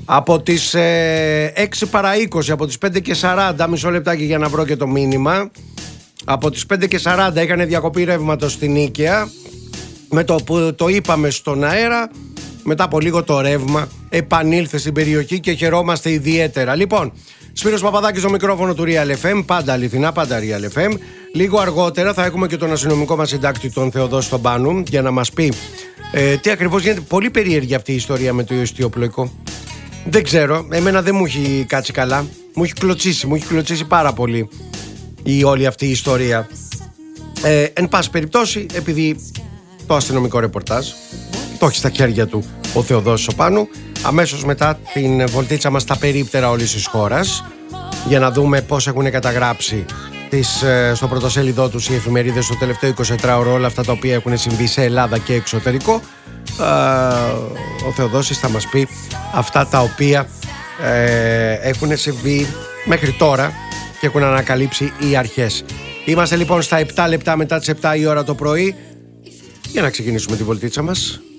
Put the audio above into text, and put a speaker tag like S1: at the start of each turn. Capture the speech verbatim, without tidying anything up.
S1: Από τις ε, έξι παρά είκοσι, από τις πέντε και σαράντα, μισό λεπτάκι για να βρω και το μήνυμα. Από τις πέντε και σαράντα έκανε διακοπή ρεύματος στην Νίκαια. Με το που το είπαμε στον αέρα, μετά από λίγο το ρεύμα επανήλθε στην περιοχή και χαιρόμαστε ιδιαίτερα. Λοιπόν, Σπύρος Παπαδάκης στο μικρόφωνο του Real εφ εμ, πάντα αληθινά, πάντα Real εφ εμ. Λίγο αργότερα θα έχουμε και τον αστυνομικό μας συντάκτη, τον Θεοδόση τον Πάνου, για να μας πει ε, τι ακριβώς γίνεται. Πολύ περίεργη αυτή η ιστορία με το ιωστιοπλοϊκό. Δεν ξέρω, εμένα δεν μου έχει κάτσει καλά. Μου έχει κλωτσίσει, μου έχει κλωτσίσει πάρα πολύ η όλη αυτή η ιστορία. Ε, εν πάση περιπτώσει, επειδή το αστυνομικό ρεπορτάζ το έχει στα χέρια του ο Θεοδόσης ο Πάνου, αμέσως μετά την βολτίτσα μας στα περίπτερα όλης της χώρας, για να δούμε πώς έχουν καταγράψει τις, στο πρωτοσέλιδό τους οι εφημερίδες το τελευταίο εικοσιτετράωρο όλα αυτά τα οποία έχουν συμβεί σε Ελλάδα και εξωτερικό. Ο Θεοδόσης θα μας πει αυτά τα οποία ε, έχουν συμβεί μέχρι τώρα και έχουν ανακαλύψει οι αρχές. Είμαστε λοιπόν στα επτά λεπτά μετά τις επτά η ώρα το πρωί, για να ξεκινήσουμε τη βολτίτσα μας.